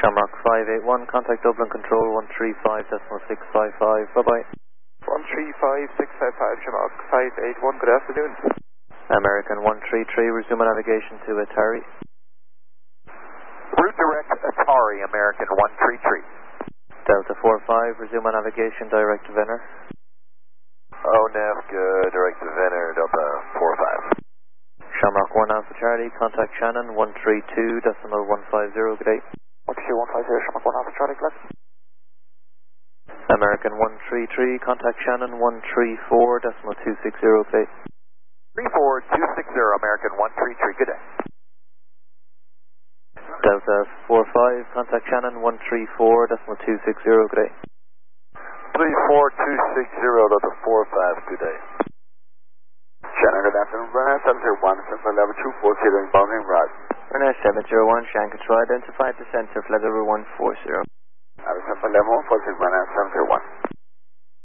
Shamrock 581, contact Dublin Control 135.655, bye-bye. 135.655, Shamrock 581, good afternoon. American 133, resume navigation to Atari. Route direct Atari, American 133. Delta 45, resume navigation direct to Venner. ONAV, direct to Venner, Delta 45. Shamrock 1 Alpha Charlie, contact Shannon 132.150, good day. 13150, Shamrock 1 Alpha Charlie, good. American 133, contact Shannon 134.260, good day. 34260, American 133, good day. Delta 45, contact Shannon 134.260, good day. 34260, Delta 45, good day. Shannon, good afternoon, Runner 701, Central Level 240, bounding right. Runner 701, Shannon Control, identify descent of level 140. Central Level 140, Runner 701.